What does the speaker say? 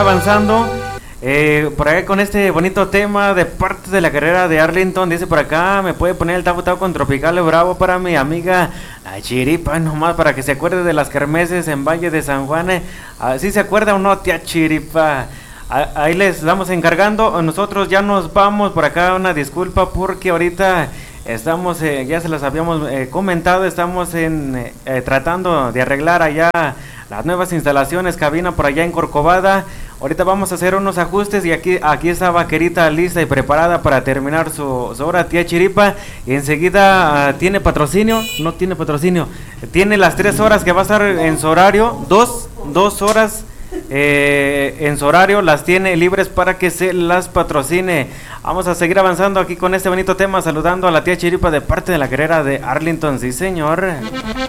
Avanzando por acá con este bonito tema de parte de la carrera de Arlington. Dice por acá, me puede poner el Tapu Tapu con Tropical Bravo para mi amiga Chiripa, nomás para que se acuerde de las kermeses en Valle de San Juan. ¿Sí se acuerda o no, tía Chiripa? Ahí les vamos encargando. Nosotros ya nos vamos. Por acá una disculpa porque ahorita estamos, ya se los habíamos comentado, estamos tratando de arreglar allá las nuevas instalaciones, cabina por allá en Corcovada. Ahorita vamos a hacer unos ajustes y aquí está Vaquerita lista y preparada para terminar su hora, tía Chiripa. Y enseguida, ¿tiene patrocinio? No tiene patrocinio. Tiene las 3 horas que va a estar en su horario, dos horas en su horario las tiene libres para que se las patrocine. Vamos a seguir avanzando aquí con este bonito tema, saludando a la tía Chiripa de parte de la carrera de Arlington. Sí, señor.